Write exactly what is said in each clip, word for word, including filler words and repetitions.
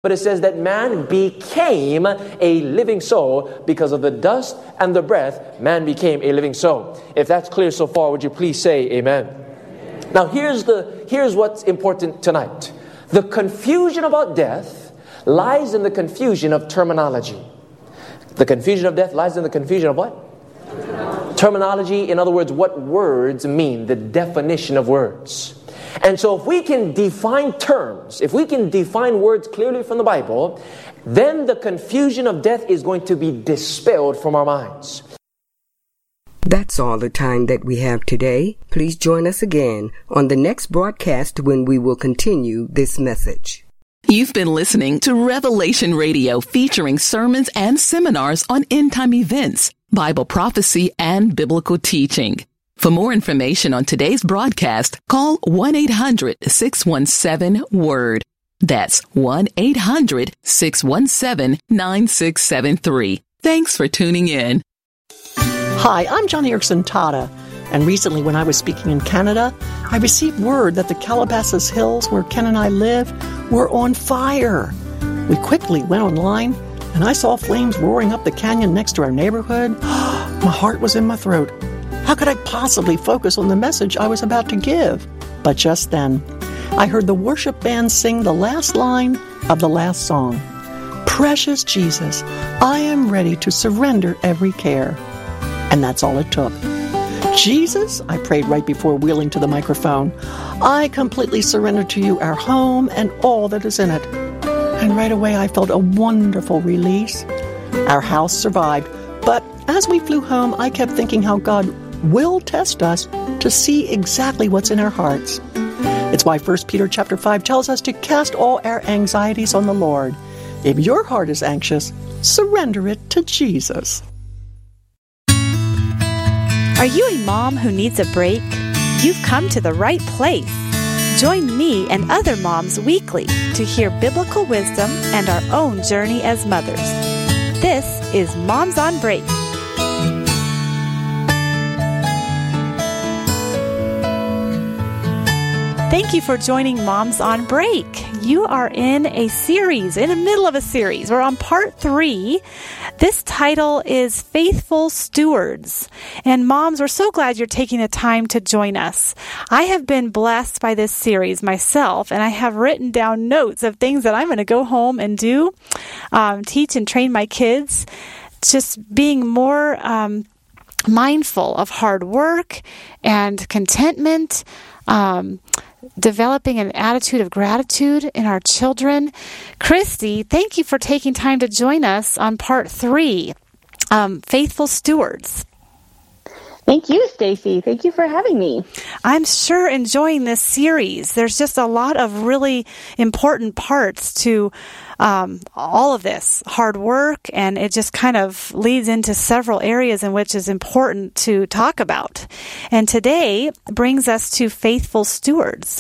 but it says that man became a living soul because of the dust and the breath. Man became a living soul. If that's clear so far, would you please say amen? Amen. Now here's the here's what's important tonight. The confusion about death lies in the confusion of terminology. The confusion of death lies in the confusion of what? Terminology. Terminology, in other words, what words mean, the definition of words. And so if we can define terms, if we can define words clearly from the Bible, then the confusion of death is going to be dispelled from our minds. That's all the time that we have today. Please join us again on the next broadcast when we will continue this message. You've been listening to Revelation Radio, featuring sermons and seminars on end-time events, Bible prophecy, and biblical teaching. For more information on today's broadcast, call one eight hundred six one seven WORD. That's one eight hundred six one seven nine six seven three. Thanks for tuning in. Hi, I'm Johnny Erickson Tata, and recently when I was speaking in Canada, I received word that the Calabasas Hills, where Ken and I live, were on fire. We quickly went online, and I saw flames roaring up the canyon next to our neighborhood. My heart was in my throat. How could I possibly focus on the message I was about to give? But just then, I heard the worship band sing the last line of the last song. Precious Jesus, I am ready to surrender every care. And that's all it took. Jesus, I prayed right before wheeling to the microphone, I completely surrender to you our home and all that is in it. And right away I felt a wonderful release. Our house survived, but as we flew home, I kept thinking how God will test us to see exactly what's in our hearts. It's why First Peter chapter five tells us to cast all our anxieties on the Lord. If your heart is anxious, surrender it to Jesus. Are you a mom who needs a break? You've come to the right place. Join me and other moms weekly to hear biblical wisdom and our own journey as mothers. This is Moms on Break. Thank you for joining Moms on Break. You are in a series, in the middle of a series. We're on part three. This title is Faithful Stewards. And moms, we're so glad you're taking the time to join us. I have been blessed by this series myself, and I have written down notes of things that I'm going to go home and do, um, teach and train my kids. Just being more um, mindful of hard work and contentment, um, developing an attitude of gratitude in our children. Christy, thank you for taking time to join us on part three, um, Faithful Stewards. Thank you, Stacy. Thank you for having me. I'm sure enjoying this series. There's just a lot of really important parts to um, all of this hard work, and it just kind of leads into several areas in which is important to talk about. And today brings us to faithful stewards.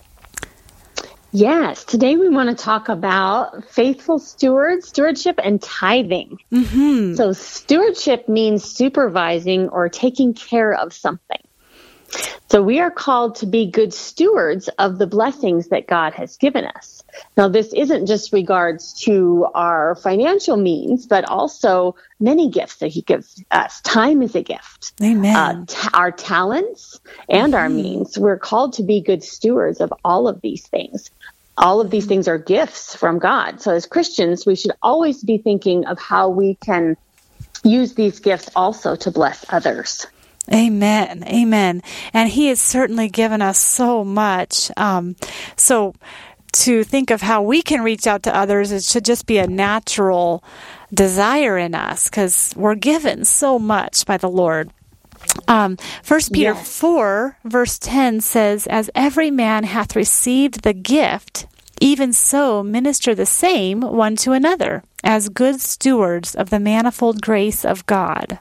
Yes, today we want to talk about faithful stewards, stewardship, and tithing. Mm-hmm. So stewardship means supervising or taking care of something. So we are called to be good stewards of the blessings that God has given us. Now, this isn't just regards to our financial means, but also many gifts that He gives us. Time is a gift. Amen. Uh, t- our talents and mm-hmm. our means. We're called to be good stewards of all of these things. All of these things are gifts from God. So as Christians, we should always be thinking of how we can use these gifts also to bless others. Amen. Amen. And He has certainly given us so much. Um, so to think of how we can reach out to others, it should just be a natural desire in us because we're given so much by the Lord. Um, First Peter yes. four, verse ten says, "As every man hath received the gift, even so minister the same one to another, as good stewards of the manifold grace of God."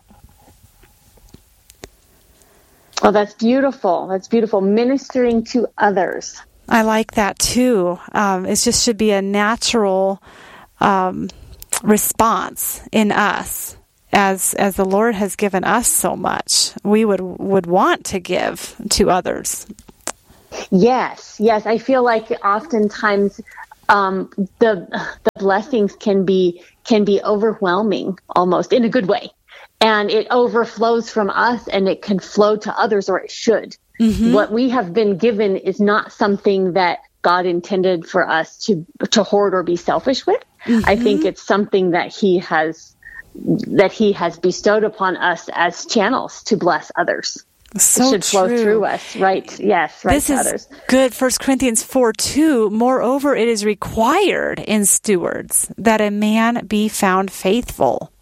Oh, that's beautiful. That's beautiful. Ministering to others. I like that too. Um, it just should be a natural um, response in us. As as the Lord has given us so much, we would would want to give to others. Yes, yes. I feel like oftentimes um, the the blessings can be can be overwhelming, almost in a good way, and it overflows from us, and it can flow to others, or it should. Mm-hmm. What we have been given is not something that God intended for us to to hoard or be selfish with. Mm-hmm. I think it's something that He has that He has bestowed upon us as channels to bless others. So it should true. flow through us, right? Yes, right this to is others. Good. First Corinthians four two. Moreover, it is required in stewards that a man be found faithful.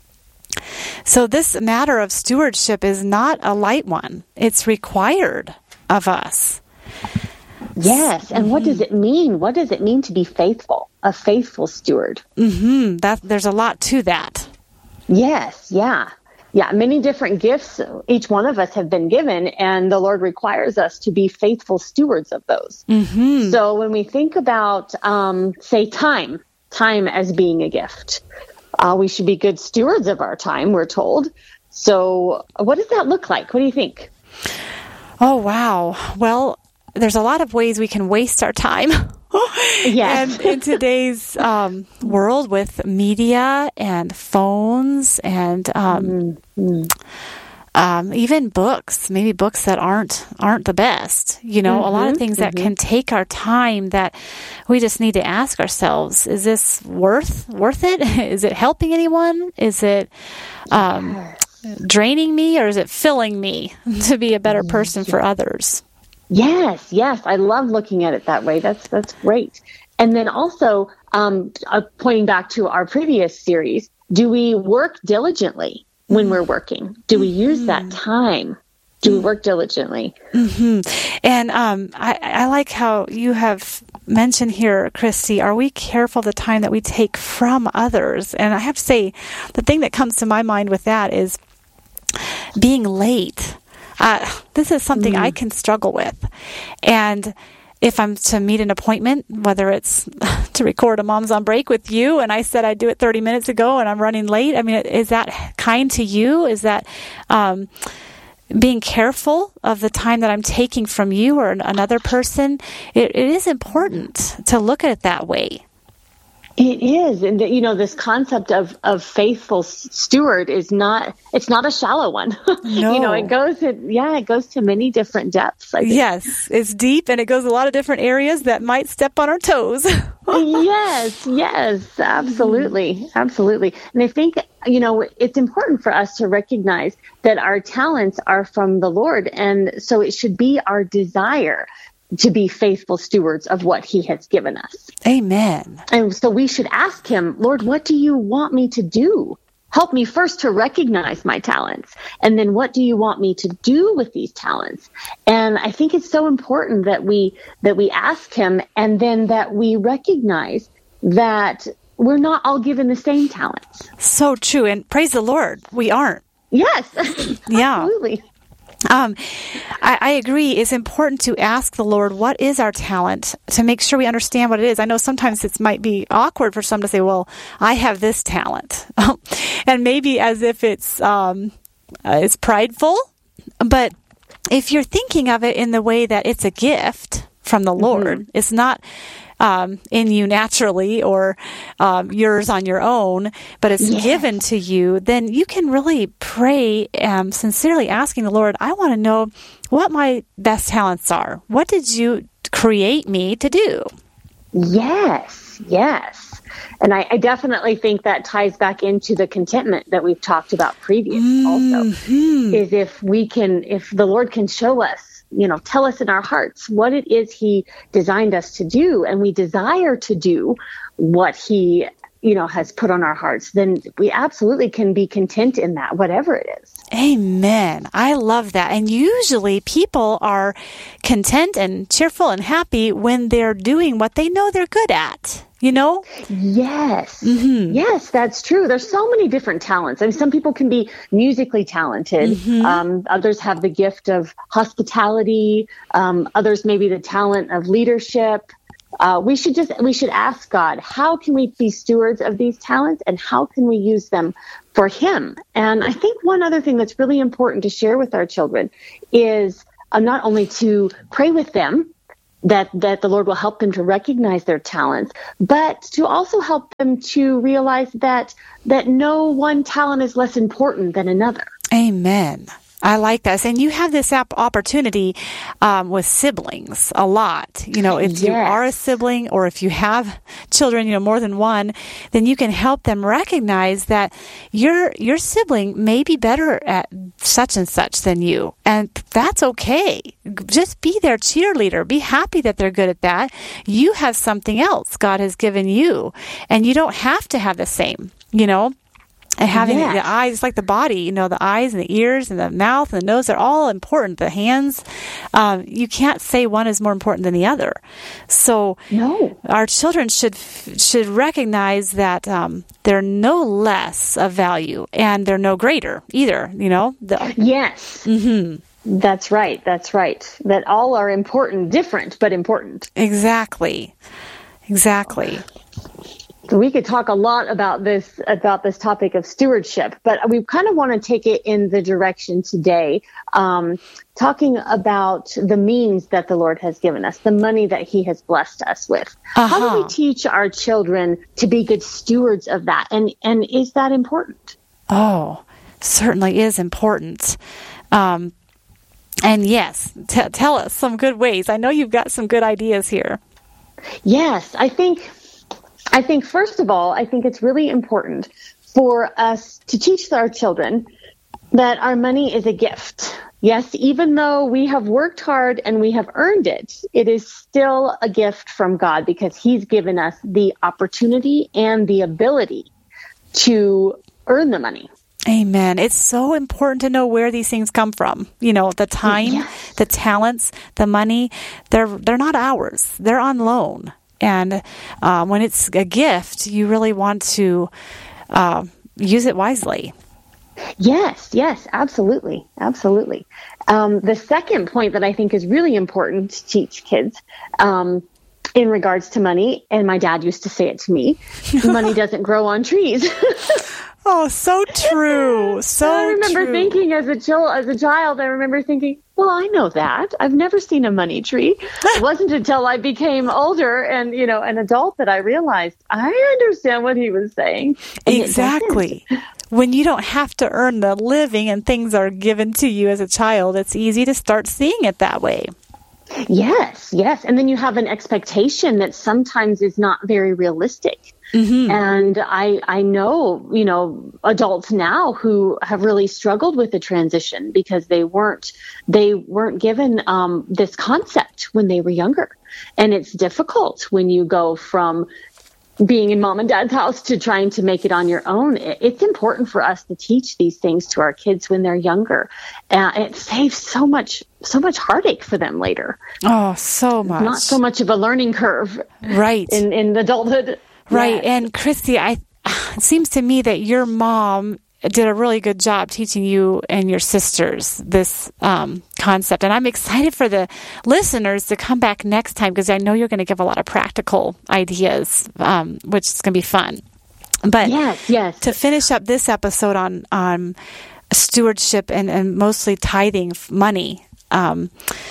So this matter of stewardship is not a light one. It's required of us. Yes. And mm-hmm. what does it mean? What does it mean to be faithful? A faithful steward. Mm-hmm. That there's a lot to that. Yes. Yeah. Yeah, many different gifts each one of us have been given, and the Lord requires us to be faithful stewards of those. Mm-hmm. So when we think about, um, say, time, time as being a gift, uh, we should be good stewards of our time, we're told. So what does that look like? What do you think? Oh, wow. Well, there's a lot of ways we can waste our time. Yes. And in today's um, world with media and phones and um, mm-hmm. um, even books, maybe books that aren't aren't the best, you know, mm-hmm. a lot of things mm-hmm. that can take our time that we just need to ask ourselves, is this worth worth it? Is it helping anyone? Is it um, yes. draining me, or is it filling me to be a better person for others? Yes, yes. I love looking at it that way. That's that's great. And then also, um, uh, pointing back to our previous series, do we work diligently when we're working? Do we use that time? Do we work diligently? Mm-hmm. And um, I, I like how you have mentioned here, Christy, are we careful the time that we take from others? And I have to say, the thing that comes to my mind with that is being late. Uh, this is something mm. I can struggle with. And if I'm to meet an appointment, whether it's to record a Moms on Break with you, and I said I'd do it thirty minutes ago and I'm running late, I mean, is that kind to you? Is that um, being careful of the time that I'm taking from you or another person? It, it is important to look at it that way. It is. And, you know, this concept of, of faithful steward is not, it's not a shallow one. No. You know, it goes, it, yeah, it goes to many different depths. I think. Yes, it's deep, and it goes a lot of different areas that might step on our toes. Yes, yes, absolutely. Absolutely. And I think, you know, it's important for us to recognize that our talents are from the Lord. And so it should be our desire to be faithful stewards of what He has given us. Amen. And so we should ask Him, Lord, what do you want me to do? Help me first to recognize my talents. And then what do you want me to do with these talents? And I think it's so important that we, that we ask Him, and then that we recognize that we're not all given the same talents. So true. And praise the Lord, we aren't. Yes. Yeah. Absolutely. Um, I, I agree. It's important to ask the Lord, what is our talent, to make sure we understand what it is. I know sometimes it might be awkward for some to say, well, I have this talent. And maybe as if it's, um, uh, it's prideful. But if you're thinking of it in the way that it's a gift from the Lord, mm-hmm. it's not um, in you naturally or um, yours on your own, but it's yes. given to you, then you can really pray um, sincerely asking the Lord, I want to know what my best talents are. What did you create me to do? Yes, yes. And I, I definitely think that ties back into the contentment that we've talked about previous mm-hmm. also, is if we can, if the Lord can show us, you know, tell us in our hearts what it is He designed us to do, and we desire to do what He, you know, has put on our hearts, then we absolutely can be content in that, whatever it is. Amen. I love that. And usually people are content and cheerful and happy when they're doing what they know they're good at. You know? Yes. Mm-hmm. Yes, that's true. There's so many different talents. I mean, some people can be musically talented. Mm-hmm. Um, others have the gift of hospitality. Um, others maybe the talent of leadership. Uh, we should just, we should ask God, how can we be stewards of these talents, and how can we use them for Him? And I think one other thing that's really important to share with our children is uh, not only to pray with them that, that the Lord will help them to recognize their talents, but to also help them to realize that, that no one talent is less important than another. Amen. I like that. And you have this ap- opportunity um, with siblings a lot. You know, if yes. you are a sibling or if you have children, you know, more than one, then you can help them recognize that your your sibling may be better at such and such than you. And that's okay. Just be their cheerleader. Be happy that they're good at that. You have something else God has given you, and you don't have to have the same, you know. And having yes. the eyes, it's like the body, you know, the eyes and the ears and the mouth and the nose are all important. The hands, um, you can't say one is more important than the other. So no. our children should should recognize that um, they're no less of value and they're no greater either, you know. The, yes. Mm-hmm. That's right. That's right. That all are important, different, but important. Exactly. Exactly. We could talk a lot about this about this topic of stewardship, but we kind of want to take it in the direction today, um, talking about the means that the Lord has given us, the money that He has blessed us with. Uh-huh. How do we teach our children to be good stewards of that, and and is that important? Oh, certainly is important. Um, and yes, t- tell us some good ways. I know you've got some good ideas here. Yes, I think. I think, first of all, I think it's really important for us to teach our children that our money is a gift. Yes, even though we have worked hard and we have earned it, it is still a gift from God because He's given us the opportunity and the ability to earn the money. Amen. It's so important to know where these things come from. You know, the time, yes. the talents, the money, they're they're not ours. They're on loan. And uh, when it's a gift, you really want to uh, use it wisely. Yes, yes, absolutely, absolutely. Um, the second point that I think is really important to teach kids um, in regards to money, and my dad used to say it to me, money doesn't grow on trees. Oh, so true. So I remember true. thinking as a child, as a child, I remember thinking, well, I know that. I've never seen a money tree. It wasn't until I became older and, you know, an adult that I realized I understand what he was saying. Exactly. When you don't have to earn the living and things are given to you as a child, it's easy to start seeing it that way. Yes, yes. And then you have an expectation that sometimes is not very realistic. Mm-hmm. And I, I know, you know, adults now who have really struggled with the transition because they weren't, they weren't given um, this concept when they were younger. And it's difficult when you go from being in mom and dad's house to trying to make it on your own. It's important for us to teach these things to our kids when they're younger. Uh, it saves so much, so much heartache for them later. Oh, so much. Not so much of a learning curve. Right. In, in adulthood. Right. Yes. And Christy, I, it seems to me that your mom did a really good job teaching you and your sisters this um, concept. And I'm excited for the listeners to come back next time because I know you're going to give a lot of practical ideas, um, which is going to be fun. But yes, yes. to finish up this episode on, on stewardship and, and mostly tithing money, um,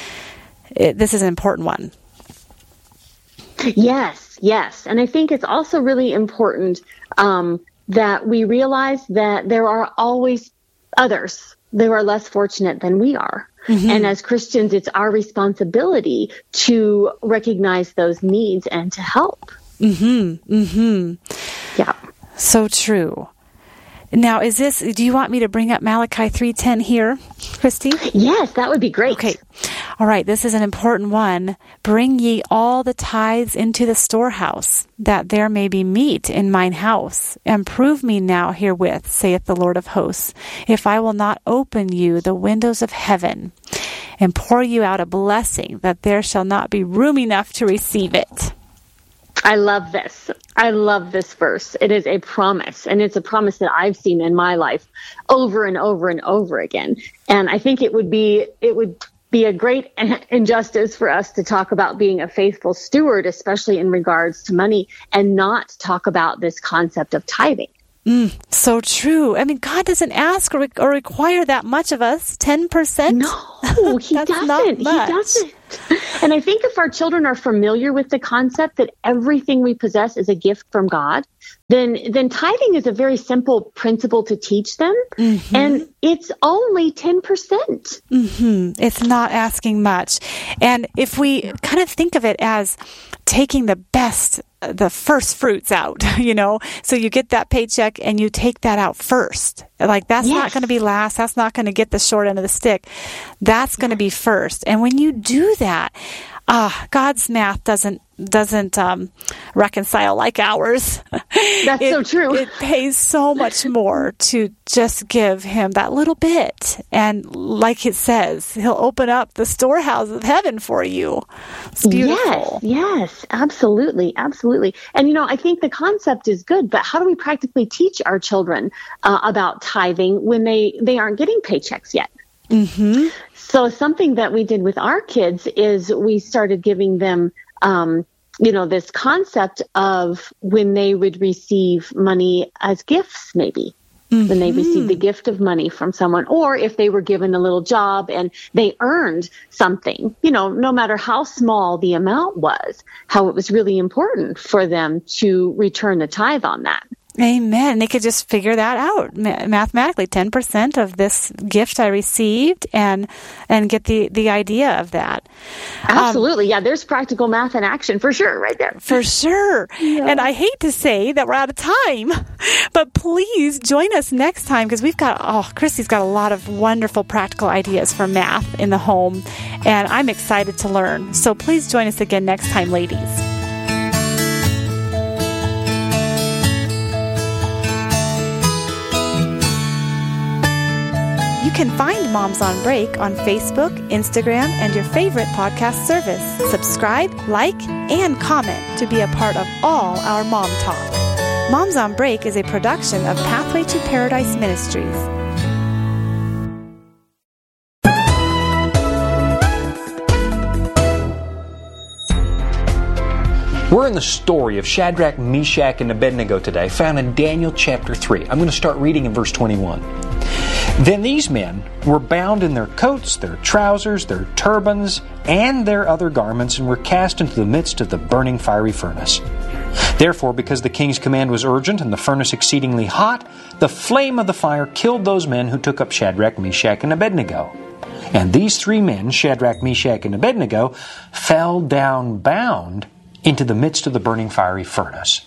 it, this is an important one. Yes, yes. And I think it's also really important um, that we realize that there are always others that are less fortunate than we are. Mm-hmm. And as Christians, it's our responsibility to recognize those needs and to help. Mm-hmm. Mm-hmm. Yeah. So true. Now, is this, do you want me to bring up Malachi three ten here, Christy? Yes, that would be great. Okay. All right, this is an important one. Bring ye all the tithes into the storehouse, that there may be meat in mine house. And prove me now herewith, saith the Lord of hosts, if I will not open you the windows of heaven, and pour you out a blessing, that there shall not be room enough to receive it. I love this. I love this verse. It is a promise, and it's a promise that I've seen in my life over and over and over again. And I think it would be it would be a great injustice for us to talk about being a faithful steward, especially in regards to money, and not talk about this concept of tithing. Mm, so true. I mean, God doesn't ask or, or require that much of us, ten percent. No. No, he That's doesn't. not He much. doesn't. And I think if our children are familiar with the concept that everything we possess is a gift from God, then then tithing is a very simple principle to teach them. Mm-hmm. And it's only ten percent. Mm-hmm. It's not asking much. And if we kind of think of it as taking the best, the first fruits out, you know, so you get that paycheck and you take that out first. Like that's Yes. not going to be last. That's not going to get the short end of the stick. That's going to be first. And when you do that, ah, God's math doesn't doesn't um, reconcile like ours. That's it, so true. It pays so much more to just give Him that little bit. And like it says, He'll open up the storehouse of heaven for you. It's beautiful. Yes, yes, absolutely, absolutely. And, you know, I think the concept is good, but how do we practically teach our children uh, about tithing when they, they aren't getting paychecks yet? Mm-hmm. So something that we did with our kids is we started giving them, um, you know, this concept of when they would receive money as gifts, maybe. Mm-hmm. When they received the gift of money from someone, or if they were given a little job and they earned something, you know, no matter how small the amount was, how it was really important for them to return the tithe on that. Amen. They could just figure that out ma- mathematically, ten percent of this gift I received, and and get the, the idea of that. Absolutely. Um, yeah, there's practical math in action for sure right there. For sure. Yeah. And I hate to say that we're out of time, but please join us next time because we've got, oh, Christy's got a lot of wonderful practical ideas for math in the home, and I'm excited to learn. So please join us again next time, ladies. You can find Moms on Break on Facebook, Instagram, and your favorite podcast service. Subscribe, like, and comment to be a part of all our Mom Talk. Moms on Break is a production of Pathway to Paradise Ministries. We're in the story of Shadrach, Meshach, and Abednego today, found in Daniel chapter three. I'm going to start reading in verse twenty-one. Then these men were bound in their coats, their trousers, their turbans, and their other garments, and were cast into the midst of the burning fiery furnace. Therefore, because the king's command was urgent and the furnace exceedingly hot, the flame of the fire killed those men who took up Shadrach, Meshach, and Abednego. And these three men, Shadrach, Meshach, and Abednego, fell down bound into the midst of the burning fiery furnace.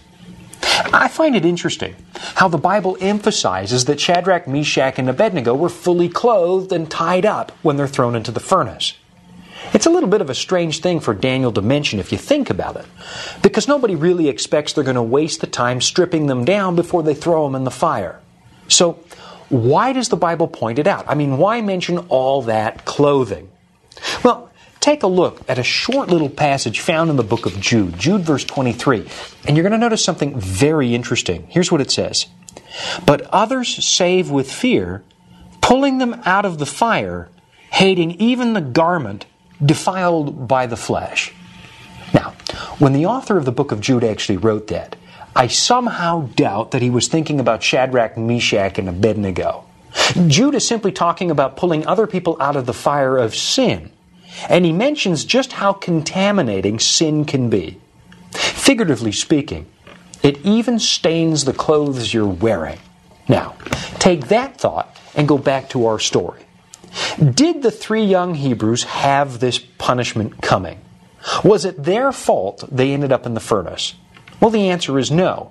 I find it interesting how the Bible emphasizes that Shadrach, Meshach, and Abednego were fully clothed and tied up when they're thrown into the furnace. It's a little bit of a strange thing for Daniel to mention if you think about it, because nobody really expects they're going to waste the time stripping them down before they throw them in the fire. So, why does the Bible point it out? I mean, why mention all that clothing? Well, take a look at a short little passage found in the book of Jude, Jude verse twenty-three, and you're going to notice something very interesting. Here's what it says. But others save with fear, pulling them out of the fire, hating even the garment defiled by the flesh. Now, when the author of the book of Jude actually wrote that, I somehow doubt that he was thinking about Shadrach, Meshach, and Abednego. Jude is simply talking about pulling other people out of the fire of sin. And he mentions just how contaminating sin can be. Figuratively speaking, it even stains the clothes you're wearing. Now, take that thought and go back to our story. Did the three young Hebrews have this punishment coming? Was it their fault they ended up in the furnace? Well, the answer is no.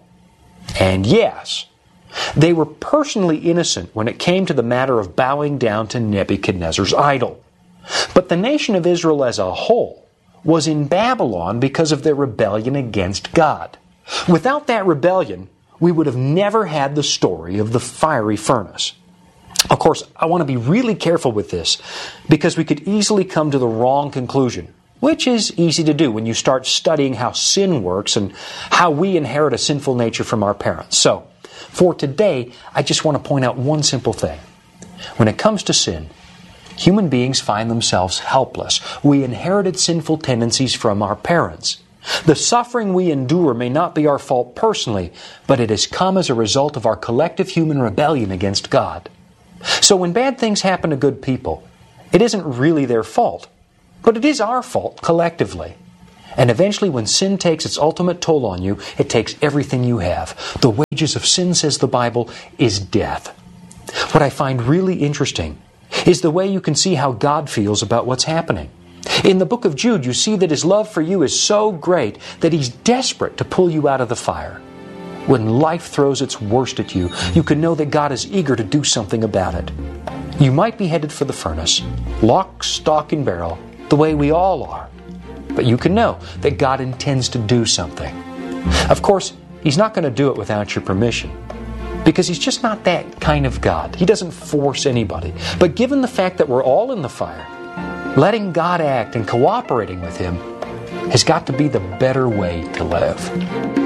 And yes. They were personally innocent when it came to the matter of bowing down to Nebuchadnezzar's idol. But the nation of Israel as a whole was in Babylon because of their rebellion against God. Without that rebellion, we would have never had the story of the fiery furnace. Of course, I want to be really careful with this because we could easily come to the wrong conclusion, which is easy to do when you start studying how sin works and how we inherit a sinful nature from our parents. So, for today, I just want to point out one simple thing. When it comes to sin, human beings find themselves helpless. We inherited sinful tendencies from our parents. The suffering we endure may not be our fault personally, but it has come as a result of our collective human rebellion against God. So when bad things happen to good people, It isn't really their fault, but it is our fault collectively. And eventually, when sin takes its ultimate toll on you, it takes everything you have. The wages of sin, says the Bible, is death. What I find really interesting is the way you can see how God feels about what's happening. In the book of Jude, you see that His love for you is so great that He's desperate to pull you out of the fire. When life throws its worst at you, you can know that God is eager to do something about it. You might be headed for the furnace, lock, stock, and barrel, the way we all are. But you can know that God intends to do something. Of course, He's not going to do it without your permission, because He's just not that kind of God. He doesn't force anybody. But given the fact that we're all in the fire, letting God act and cooperating with Him has got to be the better way to live.